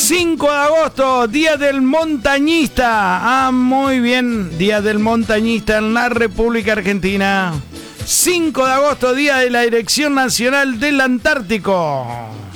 5 de agosto, Día del Montañista. Ah, muy bien, Día del Montañista en la República Argentina. 5 de agosto, Día de la Dirección Nacional del Antártico.